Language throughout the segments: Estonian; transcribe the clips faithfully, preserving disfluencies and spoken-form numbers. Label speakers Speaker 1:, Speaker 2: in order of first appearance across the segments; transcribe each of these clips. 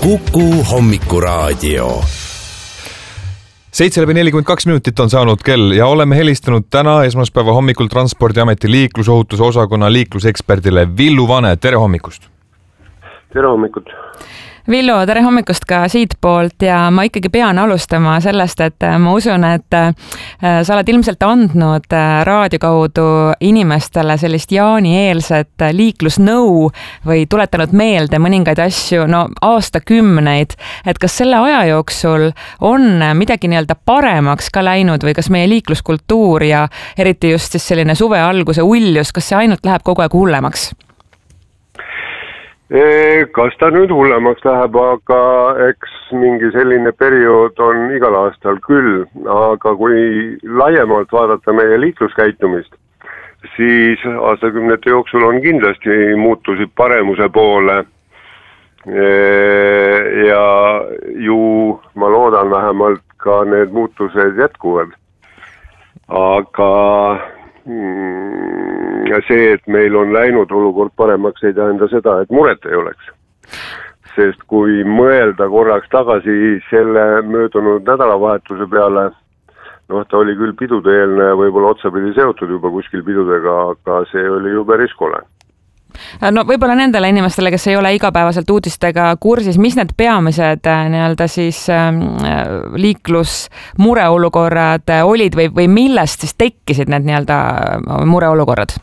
Speaker 1: Kuku Hommikuraadio.
Speaker 2: seitse läbi nelikümmend kaks minutit on saanud kell ja oleme helistanud täna esmaspäeva hommikul Transpordiameti liiklusohutuse osakonna liikluseksperdile Villu Vane. Tere hommikust!
Speaker 3: Tere hommikut!
Speaker 4: Villu, tere hommikust ka siit poolt ja ma ikkagi pean alustama sellest, et ma usun, et sa oled ilmselt andnud raadio kaudu inimestele sellist jaanieelset liiklusnõu või tuletanud meelde mõningaid asju, no aastakümneid, et kas selle aja jooksul on midagi nii-öelda paremaks ka läinud või kas meie liikluskultuur ja eriti just siis selline suve alguse uljus, kas see ainult läheb kogu aeg hullemaks?
Speaker 3: Kas ta nüüd hullemaks läheb, aga eks mingi selline periood on igal aastal küll, aga kui laiemalt vaadata meie liikluskäitumist, siis aastakümnete jooksul on kindlasti muutusi paremuse poole ja ju ma loodan vähemalt ka need muutused jätkuvad. Aga ja see, et meil on läinud olukord paremaks, ei tähenda seda, et muret ei oleks. Sest kui mõelda korraks tagasi selle möödunud nädalavahetuse peale, noh, ta oli küll pidudeelne ja võib-olla otsapidi seotud juba kuskil pidudega, aga see oli ju päris kole.
Speaker 4: No võib-olla nendele inimestele, kes ei ole igapäevaselt uudistega kursis, mis need peamised nii-öelda siis liiklusmureolukorrad olid või, või millest siis tekkisid need nii-öelda mureolukorrad?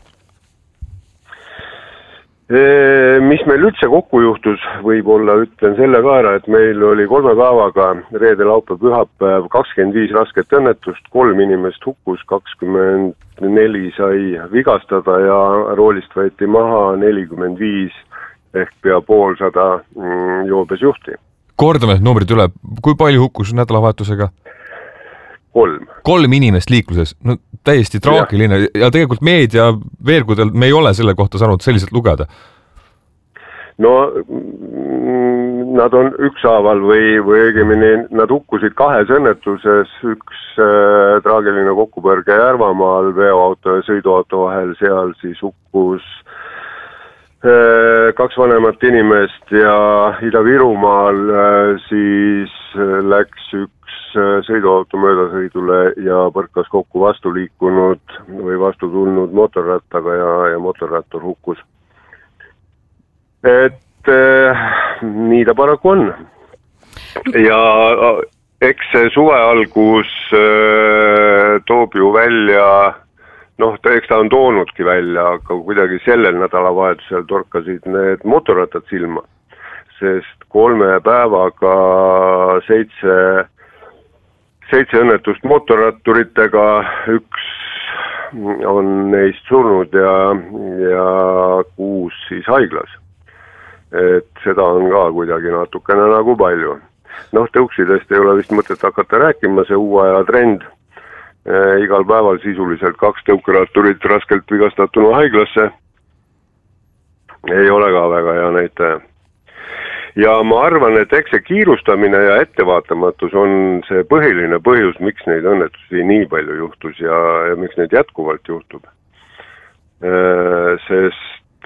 Speaker 3: Mis meil üldse kokku juhtus, võib-olla ütlen selle ka ära, et meil oli kolme päevaga reede, laupäev, pühapäev kakskümmend viis rasket õnnetust, kolm inimest hukkus, kakskümmend neli sai vigastada ja roolist võeti maha nelikümmend viis ehk pea poolsada joobes juhti. Kordame
Speaker 2: numbrid üle, kui palju hukkus nädalavahetusega?
Speaker 3: Kolm.
Speaker 2: Kolm inimest liikluses, no täiesti traagiline ja, ja tegelikult meedia veergudel me ei ole selle kohta saanud selliselt lugeda.
Speaker 3: No nad on ükshaaval või, või õigemini nad hukkusid kahes õnnetuses, üks äh, traagiline kokkupõrge Järvamaal veoauto ja sõiduauto vahel, seal siis hukkus äh, kaks vanemat inimest ja Ida-Virumaal äh, siis äh, läks üks sõiduauto möödasõidule ja põrkas kokku vastu liikunud või vastu tulnud motorrattaga ja, ja motorrattur hukkus. Et eh, nii ta paraku on. Ja eks see suve algus eh, toob ju välja, noh, eks ta on toonudki välja, aga kuidagi sellel nädalavahetusel torkasid need motorrattad silma, sest kolme päevaga seitse Seitse õnnetust motorratturitega, üks on neist surnud ja, ja kuus siis haiglas. Et seda on ka kuidagi natukene nagu palju. Noh, tõuksidest ei ole vist mõtet hakata rääkima, see uue aja trend. E, igal päeval sisuliselt kaks tõukeratturit raskelt vigastatuna haiglasse. Ei ole ka väga hea näitaja. Ja ma arvan, et eks see kiirustamine ja ettevaatamatus on see põhiline põhjus, miks neid õnnetusi nii palju juhtus ja, ja miks neid jätkuvalt juhtub. Sest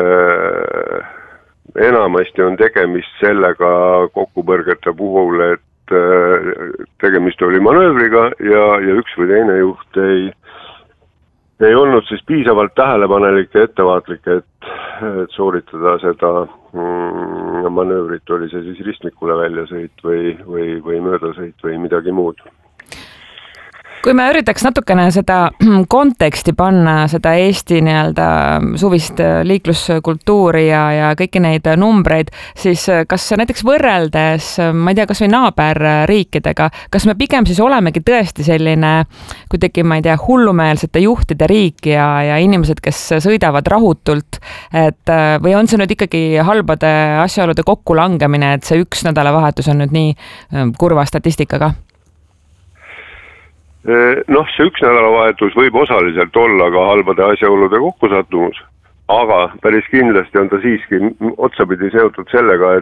Speaker 3: enamasti on tegemist sellega kokkupõrgete puhul, et tegemist oli manöövriga ja, ja üks või teine juht ei, ei olnud siis piisavalt tähelepanelik ja ettevaatlik, et, et sooritada seda manöövrit, oli see siis ristmikule väljasõit või, või, või möödasõit või midagi muud.
Speaker 4: Kui me üritaks natukene seda konteksti panna, seda Eesti nii-öelda suvist liikluskultuuri ja, ja kõiki neid numbreid, siis kas näiteks võrreldes, ma ei tea, kas või naaberriikidega, kas me pigem siis olemegi tõesti selline, kuidagi, ma ei tea, hullumeelsete juhtide riik ja, ja inimesed, kes sõidavad rahutult, et või on see nüüd ikkagi halbade asjaolude kokkulangemine, et see üks nädalavahetus on nüüd nii kurva statistikaga?
Speaker 3: Noh, see üks nädalavahetus võib osaliselt olla ka halbade asjaolude kokkusattumus, aga päris kindlasti on ta siiski otsapidi seotud sellega, et